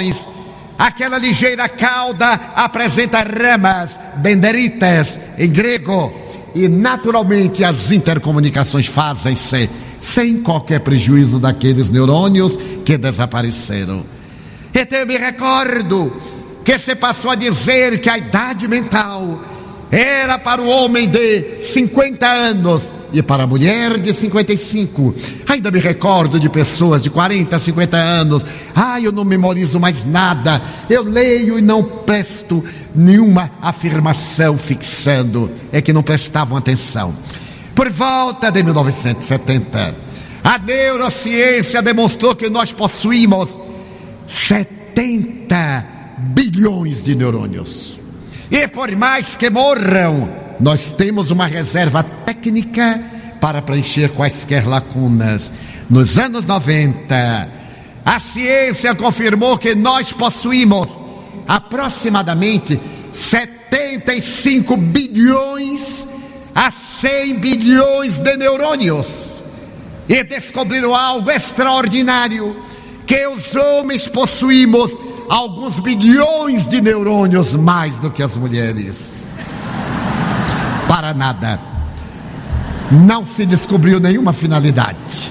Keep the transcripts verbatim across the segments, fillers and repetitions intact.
Aquela ligeira cauda apresenta ramas, dendritas em grego, e naturalmente as intercomunicações fazem-se sem qualquer prejuízo daqueles neurônios que desapareceram. Então eu me recordo que se passou a dizer que a idade mental era para o homem de cinquenta anos e para a mulher de cinquenta e cinco. Ainda me recordo de pessoas de quarenta, cinquenta anos. Ah, eu não memorizo mais nada. Eu leio e não presto nenhuma afirmação fixando. É que não prestavam atenção. Por volta de mil novecentos e setenta, a neurociência demonstrou que nós possuímos setenta bilhões de neurônios. E por mais que morram, nós temos uma reserva técnica para preencher quaisquer lacunas. Nos anos noventa, a ciência confirmou que nós possuímos aproximadamente setenta e cinco bilhões a cem bilhões de neurônios. E descobriram algo extraordinário, que os homens possuímos alguns bilhões de neurônios mais do que as mulheres. Para nada. Não se descobriu nenhuma finalidade.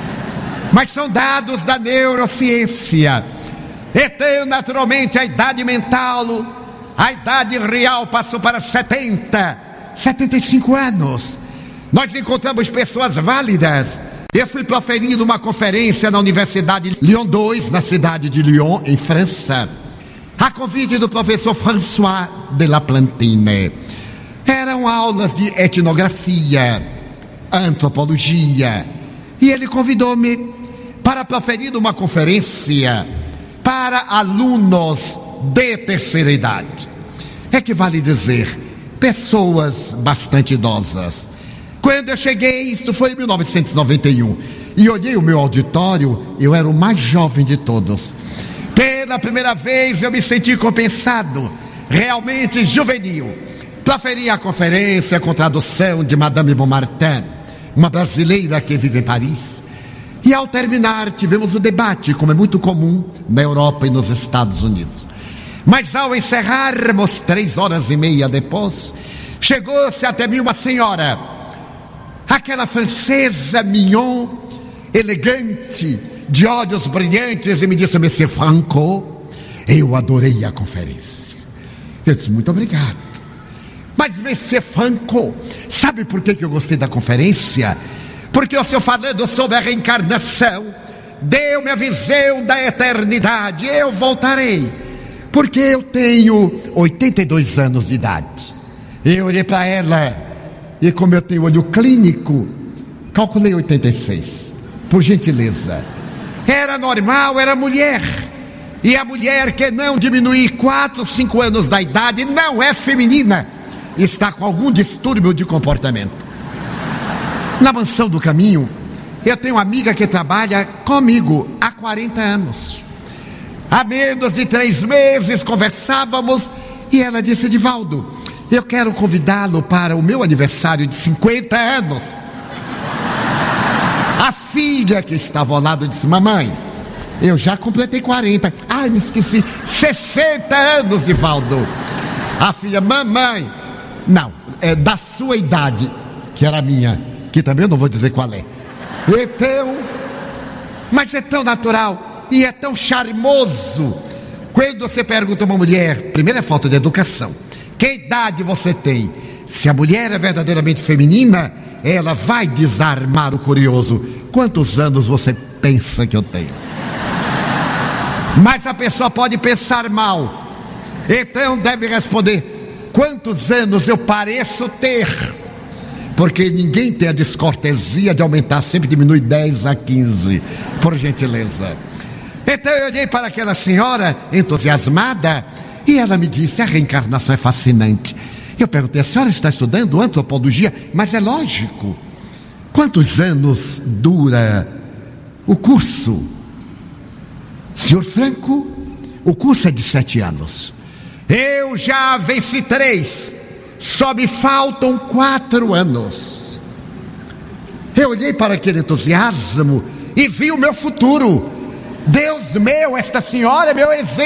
Mas são dados da neurociência. Então, naturalmente, a idade mental, a idade real passou para setenta, setenta e cinco anos. Nós encontramos pessoas válidas. Eu fui proferindo uma conferência na Universidade Lyon dois, na cidade de Lyon, em França, a convite do professor François de La Plantine. Eram aulas de etnografia, antropologia, e ele convidou-me para proferir uma conferência para alunos de terceira idade. É que vale dizer, pessoas bastante idosas. Quando eu cheguei, isso foi em mil novecentos e noventa e um, e olhei o meu auditório, eu era o mais jovem de todos. Pela primeira vez eu me senti compensado, realmente juvenil. Proferi a conferência com tradução de Madame Beaumartin, uma brasileira que vive em Paris. E ao terminar tivemos o debate, como é muito comum na Europa e nos Estados Unidos. Mas ao encerrarmos, três horas e meia depois, chegou-se até mim uma senhora, aquela francesa mignon, elegante, de olhos brilhantes, e me disse: Monsieur Franco, eu adorei a conferência. Eu disse: muito obrigado. Mas, Monsieur Franco, sabe por que eu gostei da conferência? Porque o senhor, falando sobre a reencarnação, deu-me a visão da eternidade. Eu voltarei, porque eu tenho oitenta e dois anos de idade. Eu olhei para ela, e como eu tenho olho clínico, calculei oitenta e seis, por gentileza. Era normal, era mulher. E a mulher que não diminuir quatro, cinco anos da idade não é feminina, está com algum distúrbio de comportamento. Na Mansão do Caminho, eu tenho uma amiga que trabalha comigo há quarenta anos. Há menos de três meses conversávamos e ela disse: Divaldo, eu quero convidá-lo para o meu aniversário de cinquenta anos. A filha que estava ao lado disse: mamãe, eu já completei quarenta. Ai, me esqueci, sessenta anos, Divaldo. A filha: mamãe, não, é da sua idade, que era a minha, que também eu não vou dizer qual é. Então, mas é tão natural e é tão charmoso quando você pergunta a uma mulher. Primeiro é falta de educação. Que idade você tem? Se a mulher é verdadeiramente feminina, ela vai desarmar o curioso. Quantos anos você pensa que eu tenho? Mas a pessoa pode pensar mal, então deve responder: quantos anos eu pareço ter? Porque ninguém tem a descortesia de aumentar, sempre diminui dez a quinze, por gentileza. Então eu olhei para aquela senhora entusiasmada e ela me disse: a reencarnação é fascinante. Eu perguntei: a senhora está estudando antropologia? Mas é lógico. Quantos anos dura o curso? Senhor Franco, o curso é de sete anos. Eu já venci três, só me faltam quatro anos. Eu olhei para aquele entusiasmo e vi o meu futuro. Deus meu, esta senhora é meu exemplo.